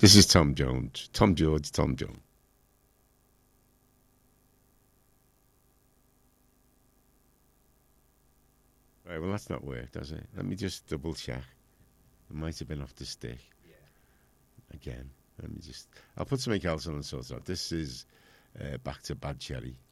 This is Tom Jones. Tom George, Tom Jones. Right, well, that's not work, does it? Let me just double check. It might have been off the stick. Again. Let me just... I'll put something else on and sort it out. This is back to Bad Cherry.